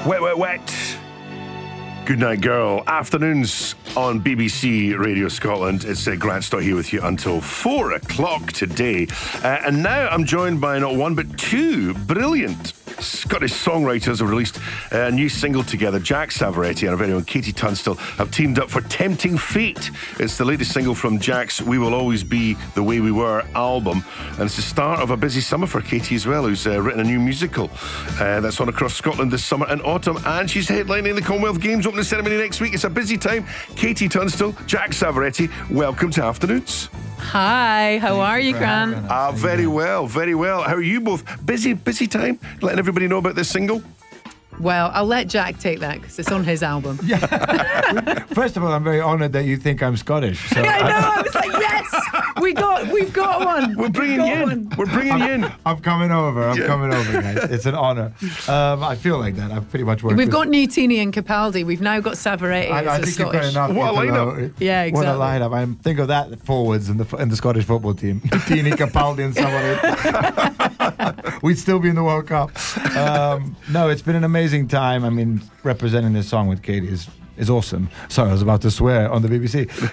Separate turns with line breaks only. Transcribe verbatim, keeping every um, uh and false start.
Wet, wet, wet. Good night, girl. Afternoons on B B C Radio Scotland. It's uh, Grant Stott here with you until four o'clock today. Uh, and now I'm joined by not one but two brilliant Scottish songwriters have released a new single together. Jack Savoretti and our very own Katie Tunstall have teamed up for Tempting Fate. It's the latest single from Jack's We Will Always Be The Way We Were album. And it's the start of a busy summer for Katie as well, who's uh, written a new musical uh, that's on across Scotland this summer and autumn. And she's headlining the Commonwealth Games opening ceremony next week. It's a busy time. Katie Tunstall, Jack Savoretti, welcome to Afternoons.
Hi, how are you, Grant?
Ah, very well, very well. How are you both? Busy, busy time? Letting everybody know about this single?
Well, I'll let Jack take that because it's on his album.
Yeah. First of all, I'm very honoured that you think I'm Scottish. So
I know. I was like, yes, we got, we've got one.
We're bringing you in.
One.
We're bringing you in.
I'm coming over. I'm
Yeah.
coming over, guys. It's an honour. Um, I feel like that. I've pretty much worked.
We've
with
got Nutini and Capaldi. We've now got Savoretti
I, I
as a
think you've got
Scottish.
enough.
What a
people
lineup.
know.
Yeah,
What a
exactly.
lineup. I think of that forwards in the in the Scottish football team. Tini, Capaldi, and someone. We'd still be in the World Cup. Um, no, it's been an amazing time. I mean, representing this song with Katie is is awesome. Sorry, I was about to swear on the B B C.